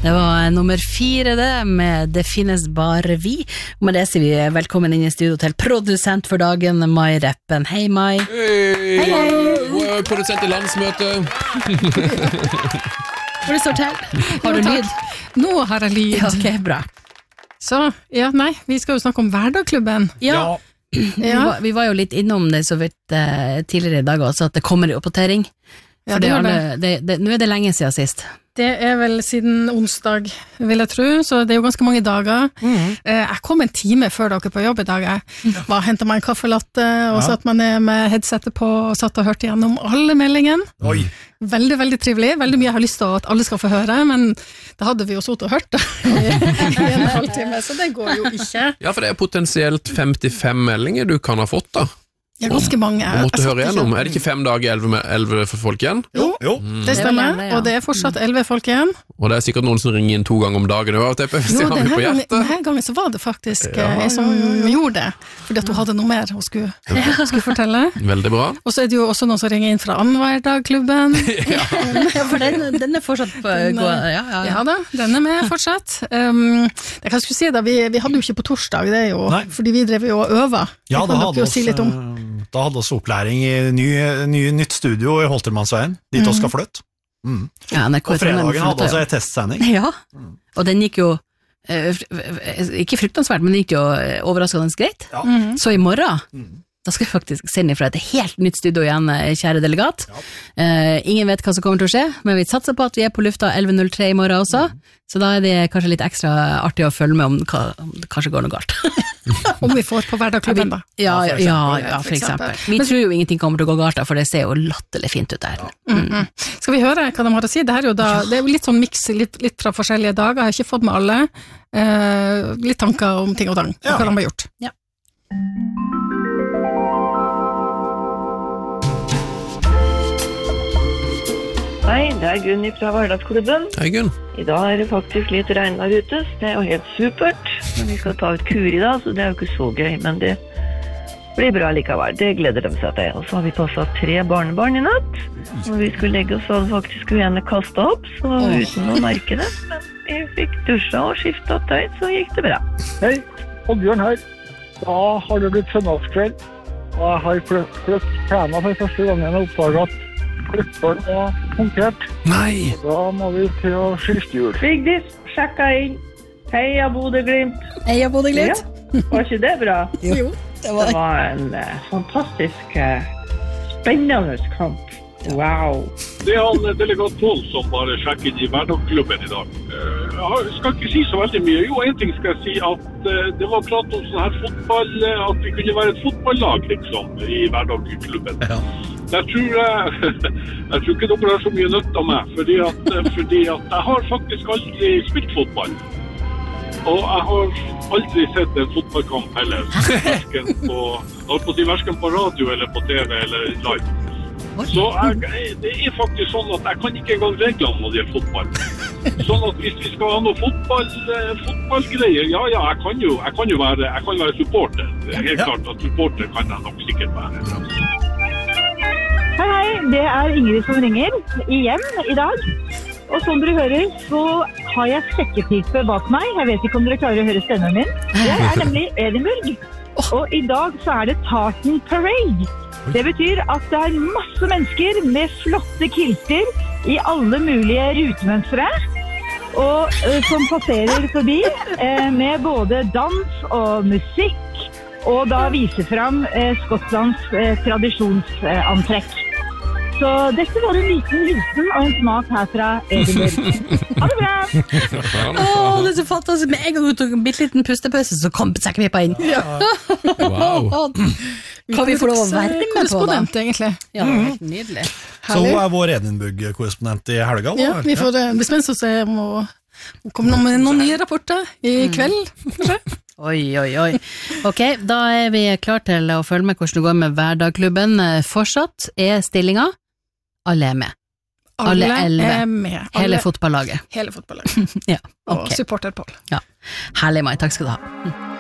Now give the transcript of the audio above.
Det var nummer 4 det, med Det finnes bare vi. Og med det sier vi velkommen inn i studio til produsent for dagen, Mai Reppen. Hei Mai. Hei. Hei. Produsent i landsmøte. Hvor det står til? Har du lyd? Nå har jeg lyd. Ja, ok, bra. Så, vi skal jo snakke om Hverdagklubben. Ja. Vi var jo litt innom det så vidt tidligere i dag også, at det kommer i oppdatering. For nå det lenge siden sist. Det vel siden onsdag, vil jeg tro, så det jo ganske mange dager. Jeg kom en time før dere på jobb i dag. Jeg hentet meg en kaffelatte, og satt meg ned med headsetet på, og satt og hørte gjennom alle meldingen. Oi. Veldig, veldig trivelig. Veldig mye jeg har lyst til at alle skal få høre, men da hadde vi jo suttet og hørt det i en halvtime, så det går jo ikke. Ja, for det potensielt 55 meldinger du kan ha fått da. Ja, ganske mange. Og måtte høre igjennom. Det ikke 5 dager 11 for folk igjen? Jo. Det stemmer, og det fortsatt 11 folk igjen. Og det sikkert noen som ringer inn 2 ganger om dagen. Denne gangen så var det faktisk jeg som gjorde det, fordi at hun hadde noe mer hun skulle fortelle. Veldig bra. Og så det jo også noen som ringer inn fra Hverdagklubben. For den fortsatt på gå. Ja da, den med fortsatt. Jeg kan skulle si da, vi hadde jo ikke på torsdag, det jo, fordi vi drev jo og øver. Ja, da hadde oss opplæring i nytt studio i Holtermannsveien, dit oss skal flytte. Og fredagen hadde også en testsending. Ja, og den gikk jo ikke fruktansvært, men den gikk jo overraskende greit. Så i morgen da skal vi faktisk sende fra et helt nytt studio igjen, kjære delegat. Ingen vet hva som kommer til å skje, men vi satser på at vi på lufta 11.03 i morgen også, så da det kanskje litt ekstra artig å følge med om det kanskje går noe galt. Om vi får på Hverdagklubben da. Ja, for eksempel. Vi tror jo ingenting kommer til å gå galt da, for det ser jo latterlig fint ut der. Skal vi høre hva de har å si? Det er jo litt sånn mix, litt fra forskjellige dager. Jeg har ikke fått med alle. Litt tanker om ting og tang, hva de har gjort. Ja. Hei, det Gunn fra Hverdagsklubben. Hei Gunn. I dag det faktisk litt regnvær ute, så det jo helt supert. Men vi skal ta ut kur i dag, så det jo ikke så gøy, men det blir bra likevel. Det gleder de seg til. Og så har vi passet 3 barnebarn i natt. Og vi skulle legge oss, så hadde faktisk ene kastet opp, så uten å merke det. Men vi fikk dusja og skiftet tøy, så gikk det bra. Hei, Oddbjørn her. Da har det blitt søndagskveld. Og jeg har kløpt plena for første gangen og oppdaget at klipperen var punktert. Nei! Da må vi til å skifte hjul. Vigdis, sjekka inn. Heia Bodø-Glimt. Heia Bodø-Glimt. Ja. Var ikke det bra? Jo, det var en fantastisk spennende kamp. Wow. Det delegat Pål som bare sjekker inn i Hverdagklubben i dag. Jeg skal ikke si så veldig mye. Jo, en ting skal jeg si at det var prat om sånn her fotball, at vi kunne være et fotballag liksom, i Hverdagklubben. Ja. Jeg tror ikke dere har så mye nødt av meg, fordi at jeg har faktisk aldri spilt fotball. Og jeg har aldri sett en fotballkamp heller, hverken på radio eller på TV eller live. Så det faktisk sånn at jeg kan ikke engang reglene når det gjelder fotball. Sånn at hvis vi skal ha noe fotballgreier, jeg kan jo være supporter. Det helt klart at supporter kan jeg nok sikkert være. Hei, det Ingrid som ringer igjen i dag. Og som dere hører, så har jeg sekkepipe bak meg. Jeg vet ikke om dere klarer å høre stemmen min. Jeg nemlig Edinburgh. Og i dag så det Tartan Parade. Det betyr at det masse mennesker med flotte kilter i alle mulige rutemønstre. Og som passerer forbi med både dans og musikk. Og da viser frem Skottlands tradisjonsantrekk. Så dette var en liten hilsen og en smak her fra Edinburgh. Ha det bra! Det så fantastisk. Med en gang du tok en bitteliten pustepause, så kom sekkepipa inn. Wow. Kan vi få lov å være med på da? Korrespondent, egentlig. Ja, helt nydelig. Så hun vår Edinburgh-korrespondent i helga? Ja, vi får bli spennende å se om hun kommer med noen nye rapporter i kveld, kanskje? Oi. Ok, da vi klar til å følge med hvordan det går med Hverdagklubben. Fortsatt stillinga. Alle med. Alle 11. Med. Hele fotballaget. Hele fotballaget. Ja, ok. Og supporter Pål. Ja. Herlig, Mai. Takk skal du ha.